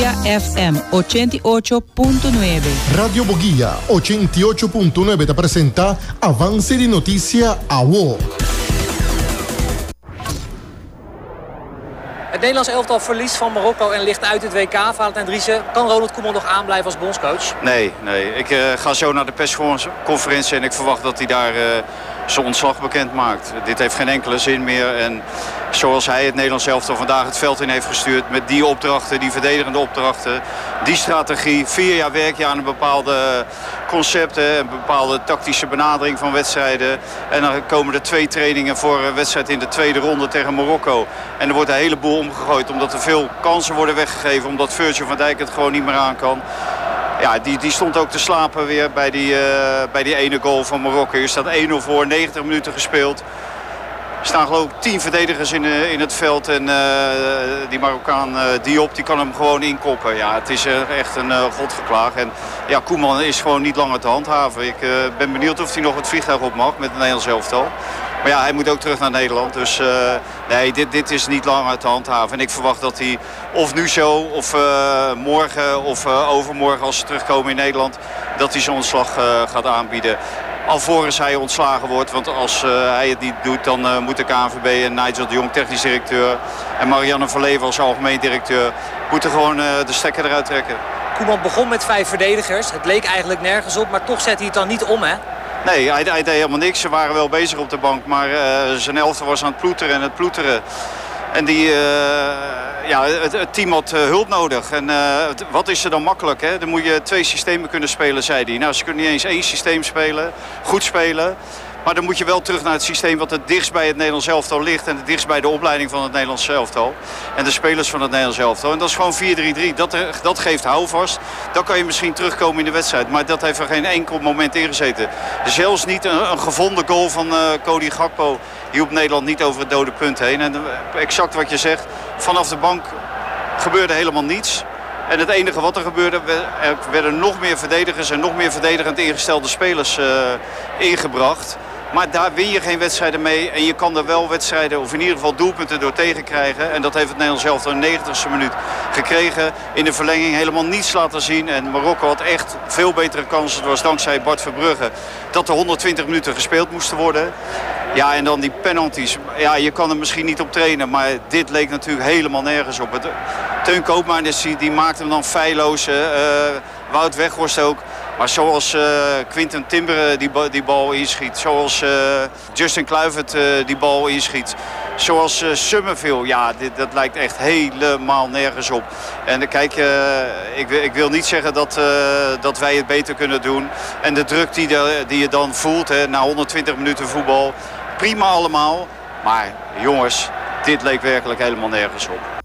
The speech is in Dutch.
Bogia FM 88.9. Radio Bogia 88.9 te presenta Avance di Noticia AWO. Het Nederlands elftal verliest van Marokko en ligt uit het WK. Valentijn Driessen, kan Ronald Koeman nog aanblijven als bondscoach? Nee. Ik ga zo naar de persconferentie en ik verwacht dat hij daar zijn ontslag bekend maakt. Dit heeft geen enkele zin meer. En zoals hij het Nederlands elftal vandaag het veld in heeft gestuurd, met die opdrachten, die verdedigende opdrachten, die strategie, 4 jaar werk je aan een bepaalde concepten, een bepaalde tactische benadering van wedstrijden. En dan komen er 2 trainingen voor een wedstrijd in de tweede ronde tegen Marokko. En er wordt een heleboel omgegooid omdat er veel kansen worden weggegeven, omdat Virgil van Dijk het gewoon niet meer aan kan. Ja, die stond ook te slapen weer bij die ene goal van Marokko. Er staat 1-0 voor, 90 minuten gespeeld. Er staan geloof ik 10 verdedigers in het veld. En die Marokkaan Diop, die kan hem gewoon inkoppen. Ja, het is echt een godgeklaag. En ja, Koeman is gewoon niet langer te handhaven. Ik ben benieuwd of hij nog het vliegtuig op mag met het Nederlands elftal. Maar ja, hij moet ook terug naar Nederland. Dus nee, dit is niet langer te handhaven. En ik verwacht dat hij of nu zo, of morgen, of overmorgen als ze terugkomen in Nederland, dat hij zijn ontslag gaat aanbieden. Alvorens hij ontslagen wordt. Want als hij het niet doet, dan moet de KNVB en Nigel de Jong, technisch directeur, en Marianne Verleven als algemeen directeur, moeten gewoon de stekker eruit trekken. Koeman begon met 5 verdedigers. Het leek eigenlijk nergens op, maar toch zet hij het dan niet om, hè? Nee, hij deed helemaal niks. Ze waren wel bezig op de bank, maar zijn elftal was aan het ploeteren. En het team had hulp nodig. En wat is er dan makkelijk? Hè? Dan moet je 2 systemen kunnen spelen, zei hij. Nou, ze kunnen niet eens 1 systeem spelen, goed spelen. Maar dan moet je wel terug naar het systeem wat het dichtst bij het Nederlands elftal ligt. En het dichtst bij de opleiding van het Nederlands elftal. En de spelers van het Nederlands elftal. En dat is gewoon 4-3-3. Dat geeft houvast. Dan kan je misschien terugkomen in de wedstrijd. Maar dat heeft er geen enkel moment ingezeten. Zelfs niet een gevonden goal van Cody Gakpo hielp Nederland niet over het dode punt heen. En exact wat je zegt, vanaf de bank gebeurde helemaal niets. En het enige wat er gebeurde, er werden nog meer verdedigers en nog meer verdedigend ingestelde spelers ingebracht. Maar daar win je geen wedstrijden mee. En je kan er wel wedstrijden, of in ieder geval doelpunten door tegenkrijgen. En dat heeft het Nederlands elftal in de 90ste minuut gekregen. In de verlenging helemaal niets laten zien. En Marokko had echt veel betere kansen. Het was dankzij Bart Verbrugge dat er 120 minuten gespeeld moesten worden. Ja, en dan die penalties. Ja, je kan er misschien niet op trainen. Maar dit leek natuurlijk helemaal nergens op. Teun Koopmeiners die maakte hem dan feilloos. Wout Weghorst ook. Maar zoals Quinten Timber die bal inschiet. Zoals Justin Kluivert die bal inschiet. Zoals Summerville. Ja, dat lijkt echt helemaal nergens op. En kijk, ik wil niet zeggen dat wij het beter kunnen doen. En de druk die je dan voelt na 120 minuten voetbal. Prima allemaal. Maar jongens, dit leek werkelijk helemaal nergens op.